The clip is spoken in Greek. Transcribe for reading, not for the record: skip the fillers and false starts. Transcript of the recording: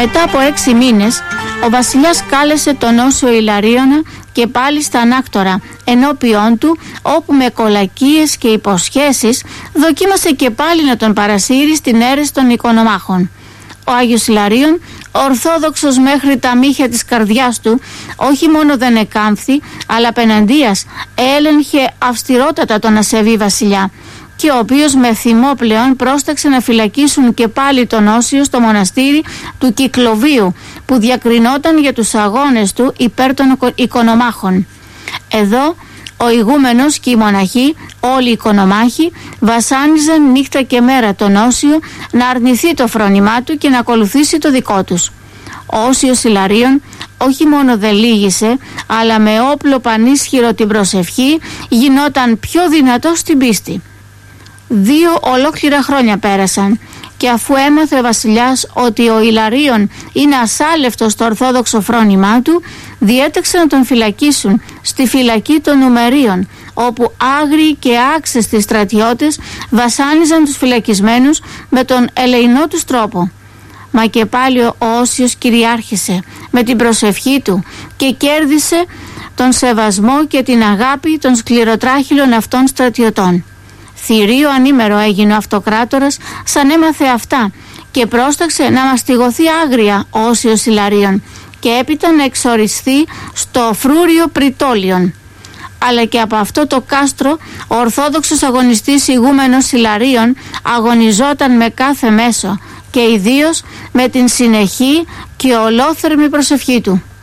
Μετά από 6 μήνες, ο βασιλιάς κάλεσε τον Όσιο Ιλαρίωνα και πάλι στα ανάκτορα ενώπιόν του, όπου με κολακίες και υποσχέσεις δοκίμασε και πάλι να τον παρασύρει στην αίρεση των οικονομάχων. Ο Άγιος Ιλαρίων, ορθόδοξος μέχρι τα μύχια της καρδιάς του, όχι μόνο δεν εκάμφθη, αλλά απεναντίας έλεγχε αυστηρότατα τον ασεβή βασιλιά, και ο οποίος με θυμό πλέον πρόσταξε να φυλακίσουν και πάλι τον Όσιο στο μοναστήρι του Κυκλοβίου, που διακρινόταν για τους αγώνες του υπέρ των οικονομάχων. Εδώ ο ηγούμενος και οι μοναχοί, όλοι οι οικονομάχοι, βασάνιζαν νύχτα και μέρα τον Όσιο να αρνηθεί το φρόνημά του και να ακολουθήσει το δικό τους. Ο Όσιος Ιλαρίων όχι μόνο δεν λύγησε, αλλά με όπλο πανίσχυρο την προσευχή γινόταν πιο δυνατός στην πίστη. 2 ολόκληρα χρόνια πέρασαν, και αφού έμαθε ο βασιλιάς ότι ο Ιλαρίων είναι ασάλευτος στο ορθόδοξο φρόνημά του, διέταξε να τον φυλακίσουν στη φυλακή των Νουμερίων, όπου άγριοι και άξεστοι στρατιώτες βασάνιζαν τους φυλακισμένους με τον ελεεινό τους τρόπο. Μα και πάλι ο Όσιος κυριάρχησε με την προσευχή του και κέρδισε τον σεβασμό και την αγάπη των σκληροτράχυλων αυτών στρατιωτών. Θηρίο ανήμερο έγινε ο αυτοκράτορας σαν έμαθε αυτά, και πρόσταξε να μαστιγωθεί άγρια ο Όσιος Ιλαρίων και έπειτα να εξοριστεί στο φρούριο Πριτόλιον. Αλλά και από αυτό το κάστρο ο ορθόδοξος αγωνιστής ηγούμενος Ιλαρίων αγωνιζόταν με κάθε μέσο, και ιδίως με την συνεχή και ολόθερμη προσευχή του.